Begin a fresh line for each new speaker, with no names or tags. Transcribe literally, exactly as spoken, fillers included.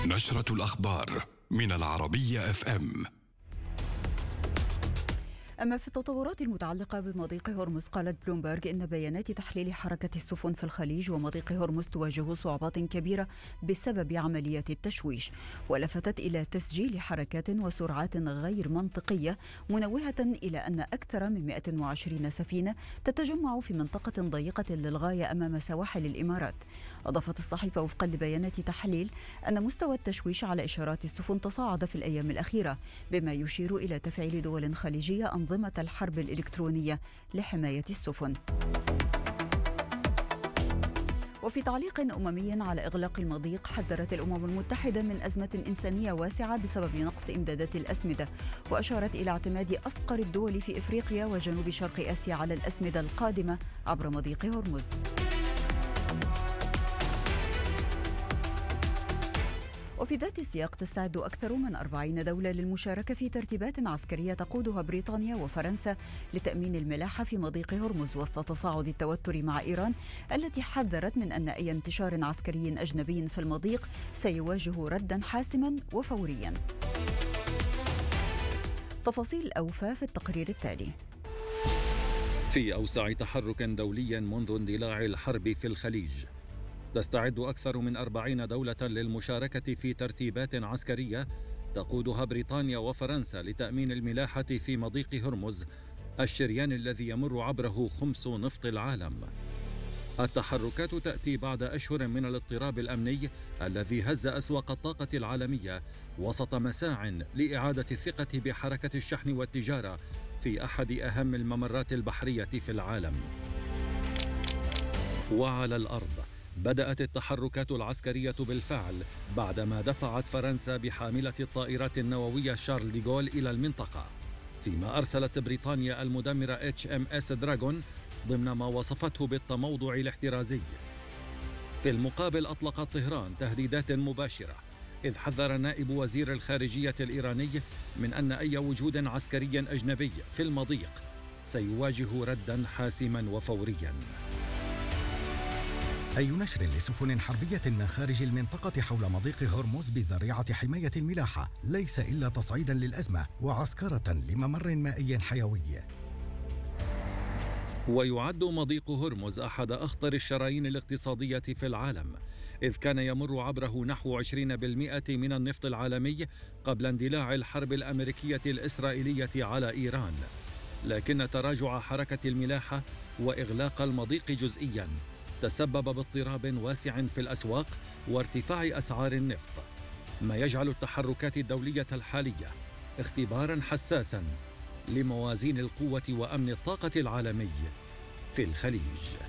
نشرة الأخبار من العربية اف ام.
أما في التطورات المتعلقة بمضيق هرمز، قالت بلومبرج إن بيانات تحليل حركة السفن في الخليج ومضيق هرمز تواجه صعوبات كبيرة بسبب عملية التشويش، ولفتت إلى تسجيل حركات وسرعات غير منطقية، منوهة إلى أن أكثر من مئة وعشرين سفينة تتجمع في منطقة ضيقة للغاية أمام سواحل الإمارات. أضافت الصحيفة وفقا لبيانات تحليل أن مستوى التشويش على إشارات السفن تصاعد في الأيام الأخيرة، بما يشير إلى تفعيل دول خليجية أنظمة الحرب الإلكترونية لحماية السفن. وفي تعليق أممي على إغلاق المضيق، حذرت الأمم المتحدة من أزمة إنسانية واسعة بسبب نقص إمدادات الأسمدة، وأشارت إلى اعتماد أفقر الدول في إفريقيا وجنوب شرق آسيا على الأسمدة القادمة عبر مضيق هرمز. وفي ذات السياق، تستعد أكثر من أربعين دولة للمشاركة في ترتيبات عسكرية تقودها بريطانيا وفرنسا لتأمين الملاحة في مضيق هرمز، وسط تصاعد التوتر مع إيران التي حذرت من أن أي انتشار عسكري أجنبي في المضيق سيواجه ردا حاسما وفوريا. تفاصيل أوفى في التقرير التالي.
في أوسع تحرك دولي منذ اندلاع الحرب في الخليج، تستعد أكثر من أربعين دولة للمشاركة في ترتيبات عسكرية تقودها بريطانيا وفرنسا لتأمين الملاحة في مضيق هرمز، الشريان الذي يمر عبره خمس نفط العالم. التحركات تأتي بعد أشهر من الاضطراب الأمني الذي هز أسواق الطاقة العالمية، وسط مساع لإعادة الثقة بحركة الشحن والتجارة في أحد أهم الممرات البحرية في العالم. وعلى الأرض، بدأت التحركات العسكرية بالفعل بعدما دفعت فرنسا بحاملة الطائرات النووية شارل ديغول إلى المنطقة، فيما أرسلت بريطانيا المدمرة اتش ام اس دراغون ضمن ما وصفته بالتموضع الاحترازي. في المقابل، أطلقت طهران تهديدات مباشرة، إذ حذر نائب وزير الخارجية الإيراني من أن أي وجود عسكري أجنبي في المضيق سيواجه ردا حاسما وفوريا.
أي نشر لسفن حربية من خارج المنطقة حول مضيق هرمز بذريعة حماية الملاحة ليس إلا تصعيدا للأزمة وعسكرة لممر مائي حيوي.
ويعد مضيق هرمز أحد أخطر الشرايين الاقتصادية في العالم، إذ كان يمر عبره نحو عشرين بالمئة من النفط العالمي قبل اندلاع الحرب الأمريكية الإسرائيلية على إيران. لكن تراجع حركة الملاحة وإغلاق المضيق جزئياً تسبب باضطراب واسع في الأسواق وارتفاع أسعار النفط، ما يجعل التحركات الدولية الحالية اختباراً حساساً لموازين القوة وأمن الطاقة العالمي في الخليج.